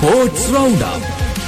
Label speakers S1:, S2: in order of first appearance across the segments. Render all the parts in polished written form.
S1: Sports Roundup.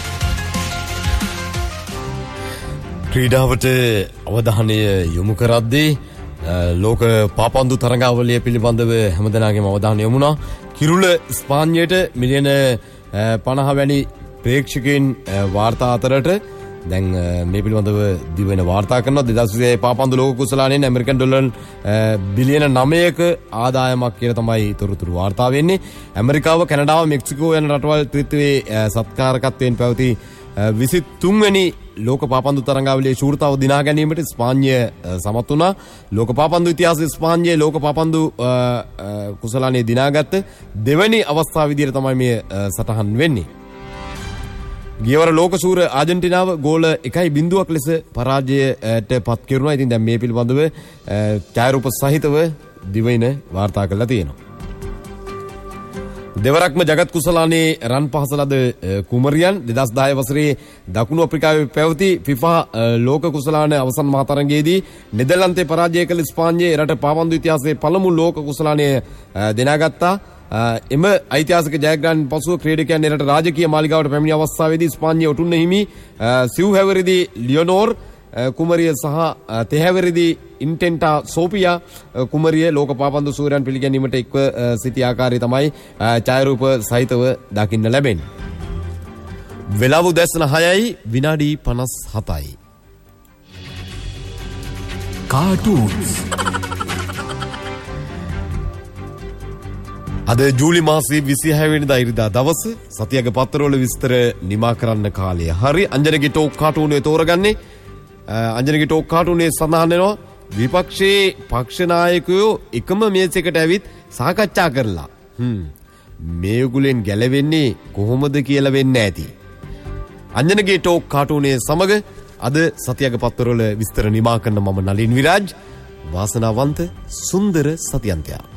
S1: ක්‍රීඩාවට අවධානය යොමු කරද්දී ලෝක පාපන්දු තරඟාවලිය පිළිබඳව හැමදෙනාගේම අවධානය යොමුණා. කිරුළ ස්පාඤ්ඤයට මිලියන 50 වැනි ප්‍රේක්ෂකයන් වාර්තා අතරට දැන් මේ පිළිබඳව දිවෙන වාර්තා කරනවා. 2020 පාපන්දු ලෝක කුසලානයෙන් ඇමරිකන් ඩොලර් බිලියන 9ක ආදායමක් කියලා තමයි තොරතුරු වාර්තා වෙන්නේ. ඇමරිකාව, කැනඩාව, මෙක්සිකෝ යන රටවල් ත්‍රිත්වයේ සත්කාරකත්වයෙන් පැවති 23 වෙනි ලෝක පාපන්දු තරඟාවලියේ ශූරතාව දිනා ගැනීමට ස්පාඤ්ඤය සමත් වුණා. ලෝක පාපන්දු ඉතිහාසයේ ස්පාඤ්ඤයේ ලෝක පාපන්දු කුසලානයේ දිනාගත්ත දෙවැනි අවස්ථාව විදිහට තමයි මේ සටහන් වෙන්නේ. ගියවර ලෝක ශූර ආජන්ටිනාව ගෝල 1-0ක් ලෙස පරාජයට පත් කෙරුණා. ඉතින් දැන් මේ පිළිබඳව ඡායාරූප සහිතව දිවයින වාර්තා කරලා තියෙනවා. දෙවරක්ම ජගත් කුසලානේ රන් පහස ලද කුමරියන් 2010 වසරේ දකුණු අප්‍රිකාවේ පැවති FIFA ලෝක කුසලාන අවසන් මහ තරඟයේදී නෙදර්ලන්තේ පරාජය කළ ස්පාඤ්ඤයේ රට පාපන්දු ඉතිහාසයේ පළමු ලෝක කුසලානය දිනාගත්තා. එම ඓතිහාසික ජයග්‍රහණයෙන් පසුව ක්‍රීඩකයන් එරට රාජකීය මාලිගාවට පැමිණි අවස්ථාවේදී ස්පාඤ්ඤයේ ඔටුන්න හිමි සිව්හැවිරිදි ලියනෝර් කුමරිය සහ තෙහැවිරිදි ඉන්ටෙන්ටා සෝපියා කුමරිය ලෝක පාපන්දු සූරයන් පිළිගැනීමට එක්ව සිටි ආකාරය තමයි ඡායාරූප සහිතව දකින්න ලැබෙන්නේ. වෙලාව උදැසන 6යි විනාඩි 57යි. කාටූන්ස් අද ජූලි මාසයේ 26 වෙනිදා ඉරිදා දවස සතියක පත්තරවල විස්තර නිමා කරන්න කාලය හරි. අංජනගේ ටෝක් කාටූනේ තෝරගන්නේ. අංජනගේ ටෝක් කාටූනේ සඳහන් වෙනවා විපක්ෂයේ පක්ෂ නායකයෝ එකම මේසයකට ඇවිත් සාකච්ඡා කරලා මේගොල්ලෙන් ගැලවෙන්නේ කොහොමද කියලා වෙන්නේ නැති. අංජනගේ ටෝක් කාටූනේ සමග අද සතියක පත්තරවල විස්තර නිමා කරන මම නලින් විරාජ්. වාසනාවන්ත සුන්දර සතියන්තයක්.